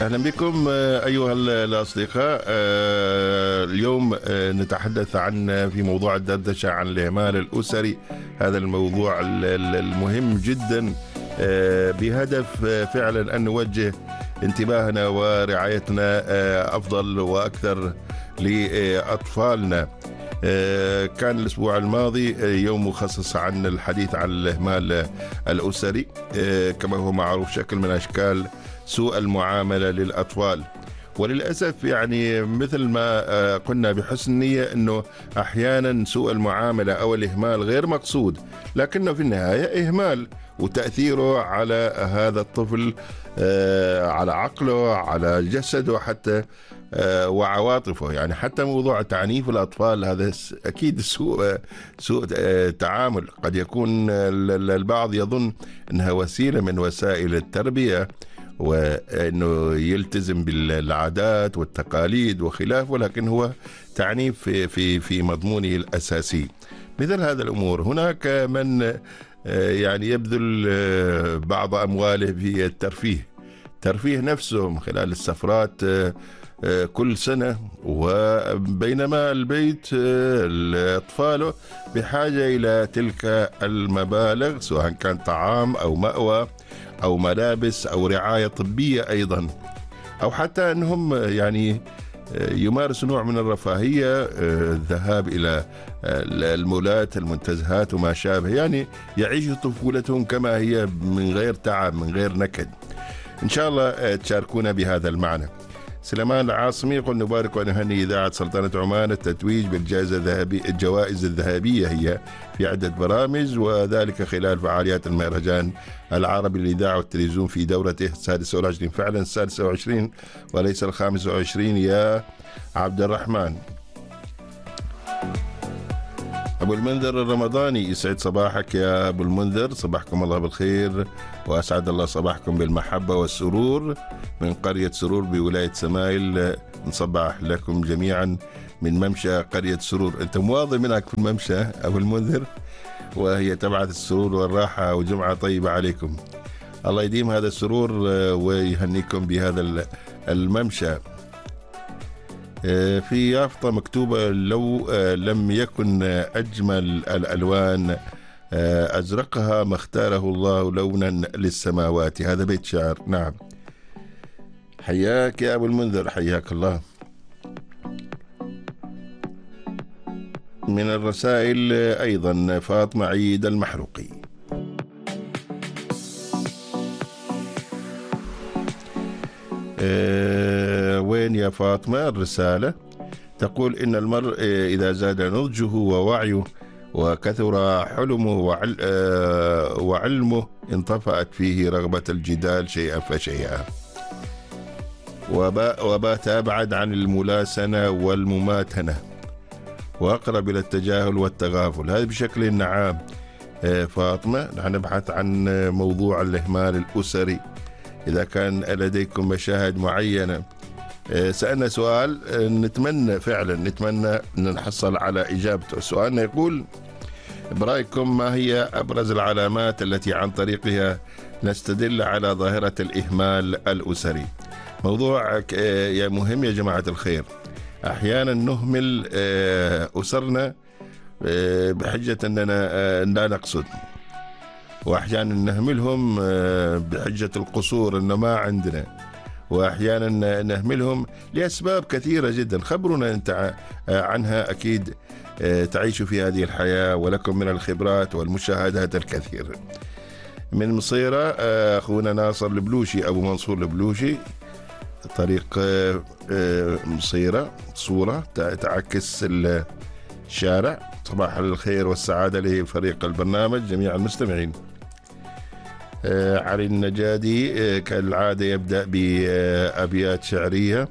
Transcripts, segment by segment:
أهلا بكم أيها الأصدقاء. اليوم نتحدث في موضوع الدردشة عن الإهمال الأسري. هذا الموضوع المهم جدا، بهدف فعلا أن نوجه انتباهنا ورعايتنا أفضل وأكثر لأطفالنا. كان الأسبوع الماضي يوم مخصص عن الحديث عن الإهمال الأسري، كما هو معروف شكل من أشكال سوء المعاملة للأطفال. وللأسف يعني مثل ما قلنا بحسن نية أنه أحيانا سوء المعاملة أو الإهمال غير مقصود، لكنه في النهاية إهمال، وتأثيره على هذا الطفل على عقله، على جسده، حتى وعواطفه. يعني حتى موضوع تعنيف الأطفال هذا أكيد سوء تعامل. قد يكون البعض يظن أنها وسيلة من وسائل التربية، وأنه يلتزم بالعادات والتقاليد وخلافه، ولكن هو تعنيف في مضمونه الأساسي. مثل هذا الأمور هناك من يعني يبذل بعض أمواله في ترفيه نفسه من خلال السفرات كل سنة، وبينما البيت الأطفال بحاجة إلى تلك المبالغ، سواء كان طعام أو مأوى أو ملابس أو رعاية طبية أيضا، أو حتى أنهم يعني يمارسوا نوع من الرفاهية، الذهاب إلى المولات، المنتزهات وما شابه، يعني يعيشوا طفولتهم كما هي من غير تعب، من غير نكد. إن شاء الله تشاركونا بهذا المعنى. سليمان العاصمي يقول: نبارك ونهني إذاعة سلطنة عمان التتويج الجوائز الذهبية هي في عدة برامج، وذلك خلال فعاليات المهرجان العربي للإذاعة والتلفزيون في دورته 26. فعلا 26 وليس 25 يا عبد الرحمن. أبو المنذر الرمضاني: يسعد صباحك يا أبو المنذر، صباحكم الله بالخير وأسعد الله صباحكم بالمحبة والسرور من قرية سرور بولاية سمايل. نصبح لكم جميعا من ممشى قرية سرور. أنت مواظب هناك في الممشى أبو المنذر، وهي تبعث السرور والراحة، وجمعة طيبة عليكم. الله يديم هذا السرور ويهنيكم بهذا الممشى. في يافطة مكتوبة: لو لم يكن أجمل الألوان أزرقها ما اختاره الله لونا للسماوات. هذا بيت شعر. نعم، حياك يا أبو المنذر، حياك الله. من الرسائل أيضا فاطمة عيد المحروقي: وين يا فاطمة الرسالة؟ تقول: إن المرء إذا زاد نضجه ووعيه وكثر حلمه وعلمه انطفأت فيه رغبة الجدال شيئا فشيئا، وبات أبعد عن الملاسنة والمماتنة، وأقرب إلى التجاهل والتغافل. هذا بشكل عام. فاطمة، نحن نبحث عن موضوع الإهمال الأسري. إذا كان لديكم مشاهد معينة، سألنا سؤال نتمنى أن نحصل على إجابته. سؤالنا يقول: برأيكم ما هي أبرز العلامات التي عن طريقها نستدل على ظاهرة الإهمال الأسري؟ موضوع مهم يا جماعة الخير. أحيانا نهمل أسرنا بحجة أننا لا نقصد، وأحيانا نهملهم بحجة القصور أنه ما عندنا، وأحيانا نهملهم لأسباب كثيرة جدا. خبرونا أنت عنها، أكيد تعيشوا في هذه الحياة ولكم من الخبرات والمشاهدات الكثير. من مصيرة أخونا ناصر البلوشي، أبو منصور البلوشي، طريق مصيرة، صورة تعكس الشارع. صباح الخير والسعادة لفريق البرنامج جميع المستمعين. علي النجادي كالعادة يبدأ بأبيات شعرية.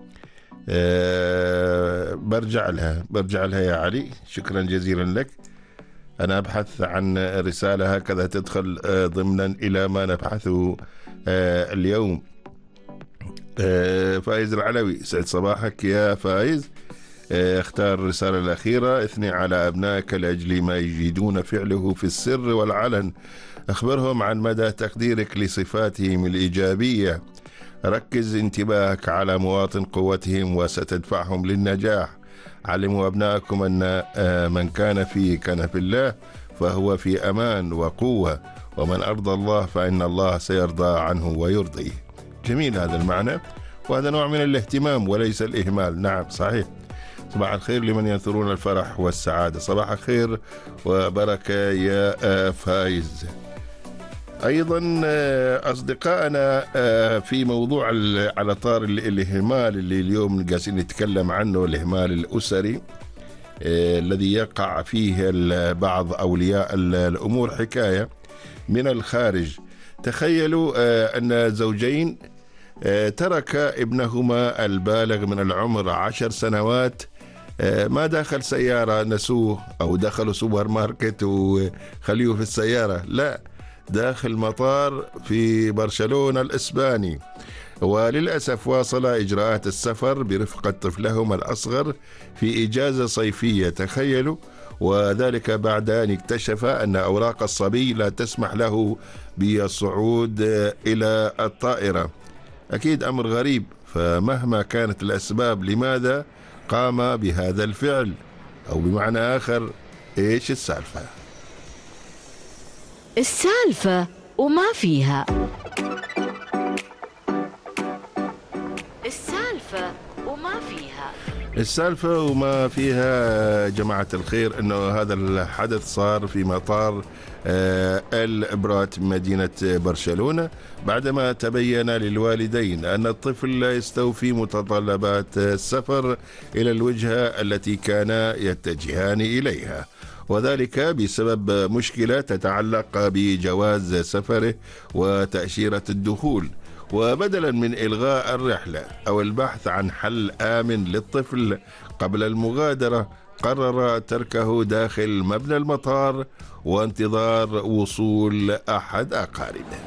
برجع لها يا علي، شكرا جزيلا لك. أنا أبحث عن رسالة هكذا تدخل ضمنا إلى ما نبحثه اليوم. فايز العلوي: سعد صباحك يا فايز. اختار الرسالة الأخيرة: اثني على أبنائك لأجل ما يجدون فعله في السر والعلن، أخبرهم عن مدى تقديرك لصفاتهم الإيجابية ركز انتباهك على مواطن قوتهم وستدفعهم للنجاح. علموا أبنائكم أن من كان في كنف الله فهو في أمان وقوة، ومن أرضى الله فإن الله سيرضى عنه ويرضيه. جميل هذا المعنى، وهذا نوع من الاهتمام وليس الإهمال. نعم صحيح. صباح الخير لمن ينثرون الفرح والسعادة. صباح الخير وبركة يا فايز. أيضا أصدقائنا في موضوع على طار الإهمال اللي اليوم قاعدين نتكلم عنه، الإهمال الأسري الذي يقع فيه بعض أولياء الأمور. حكاية من الخارج. تخيلوا أن زوجين ترك ابنهما البالغ من العمر 10 سنوات ما دخل سيارة نسوه، أو دخلوا سوبر ماركت وخليه في السيارة، لا، داخل مطار في برشلونة الإسباني. وللأسف واصل إجراءات السفر برفقة طفلهما الأصغر في إجازة صيفية. تخيلوا، وذلك بعد أن اكتشف أن أوراق الصبي لا تسمح له بالصعود إلى الطائرة. أكيد أمر غريب، فمهما كانت الأسباب لماذا قام بهذا الفعل؟ أو بمعنى آخر، إيش السالفة؟ السالفة وما فيها. السالفة وما فيها. السالفة وما فيها جماعة الخير، أنه هذا الحدث صار في مطار البرات مدينة برشلونة، بعدما تبين للوالدين أن الطفل لا يستوفي متطلبات السفر إلى الوجهة التي كانا يتجهان إليها، وذلك بسبب مشكلة تتعلق بجواز سفره وتأشيرة الدخول. وبدلا من إلغاء الرحلة أو البحث عن حل آمن للطفل قبل المغادرة، قرر تركه داخل مبنى المطار وانتظار وصول أحد أقاربه.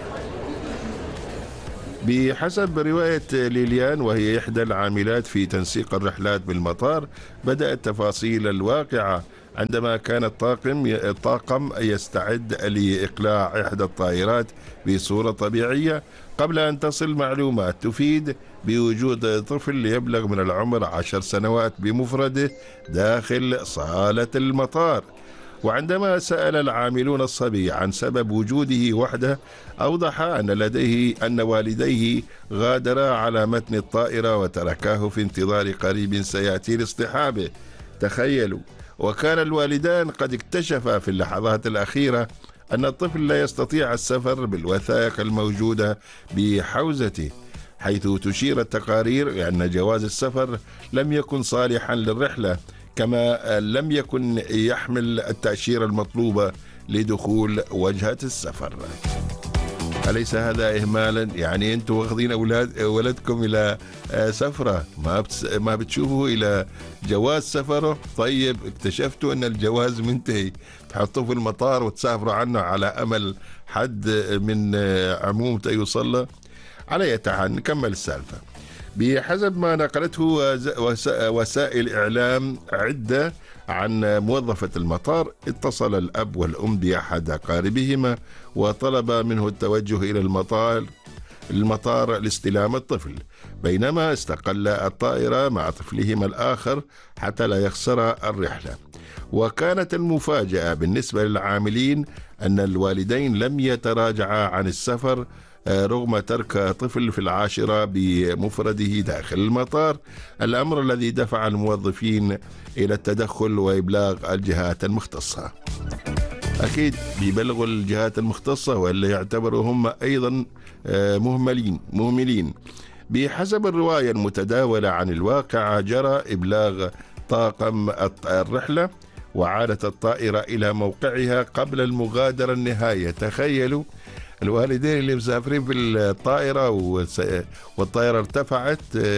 بحسب رواية ليليان، وهي إحدى العاملات في تنسيق الرحلات بالمطار، بدأت تفاصيل الواقعة عندما كان الطاقم يستعد لإقلاع إحدى الطائرات بصورة طبيعية قبل أن تصل معلومات تفيد بوجود طفل يبلغ من العمر 10 سنوات بمفرده داخل صالة المطار. وعندما سأل العاملون الصبي عن سبب وجوده وحده، أوضح أن والديه غادرا على متن الطائرة وتركاه في انتظار قريب سيأتي لاصطحابه. تخيلوا، وكان الوالدان قد اكتشفا في اللحظات الأخيرة أن الطفل لا يستطيع السفر بالوثائق الموجودة بحوزته، حيث تشير التقارير أن جواز السفر لم يكن صالحا للرحلة، كما لم يكن يحمل التأشيرة المطلوبة لدخول وجهة السفر. أليس هذا إهمالا؟ يعني أنتم واخذين ولدكم إلى سفرة ما بتشوفوا إلى جواز سفره، طيب اكتشفتوا أن الجواز منتهي، تحطوه في المطار وتسافروا عنه على أمل حد من عمومته يوصل. على أي حال نكمل السالفة. بحسب ما نقلته وسائل إعلام عدة عن موظفة المطار، اتصل الأب والأم بأحد أقاربهما وطلب منه التوجه إلى المطار لاستلام الطفل، بينما استقل الطائرة مع طفلهما الآخر حتى لا يخسر الرحلة. وكانت المفاجأة بالنسبة للعاملين أن الوالدين لم يتراجعا عن السفر رغم ترك طفل في 10 بمفرده داخل المطار، الأمر الذي دفع الموظفين إلى التدخل وإبلاغ الجهات المختصة. أكيد بيبلغوا الجهات المختصة، وإلا يعتبروا هم أيضا مهملين. بحسب الرواية المتداولة عن الواقع، جرى إبلاغ طاقم الرحلة وعادت الطائرة إلى موقعها قبل المغادرة النهائية. تخيلوا، الوالدين اللي مسافرين في الطائرة والطائرة ارتفعت،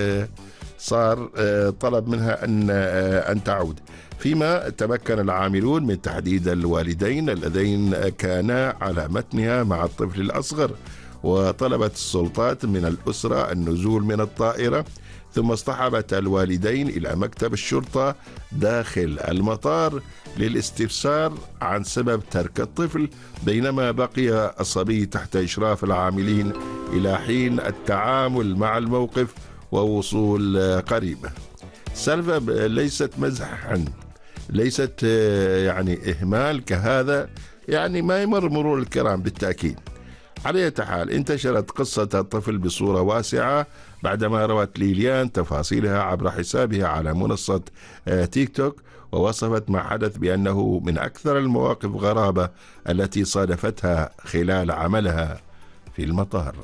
صار طلب منها أن تعود. فيما تمكن العاملون من تحديد الوالدين اللذين كانا على متنها مع الطفل الأصغر، وطلبت السلطات من الأسرة النزول من الطائرة، ثم اصطحبت الوالدين إلى مكتب الشرطة داخل المطار للاستفسار عن سبب ترك الطفل، بينما بقي الصبي تحت إشراف العاملين إلى حين التعامل مع الموقف ووصول قريبه. سالفة ليست مزحا، ليست يعني إهمال كهذا، يعني ما يمر مرور الكرام بالتأكيد. على أي حال انتشرت قصة الطفل بصورة واسعة بعدما روت ليليان تفاصيلها عبر حسابها على منصة تيك توك، ووصفت ما حدث بأنه من أكثر المواقف غرابة التي صادفتها خلال عملها في المطار.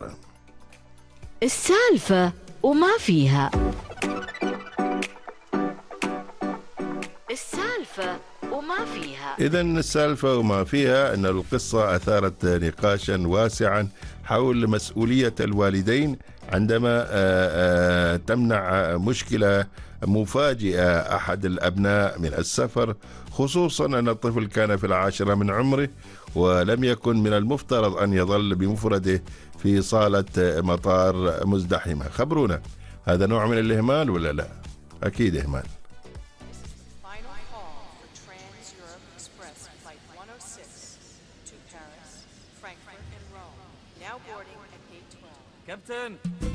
السالفة وما فيها. السالفة وما فيها. إذن السالفة وما فيها أن القصة أثارت نقاشا واسعا حول مسؤولية الوالدين عندما تمنع مشكلة مفاجئة أحد الأبناء من السفر، خصوصا أن الطفل كان في 10 من عمره ولم يكن من المفترض أن يظل بمفرده في صالة مطار مزدحمة. خبرونا، هذا نوع من الإهمال ولا لا؟ أكيد إهمال. Captain!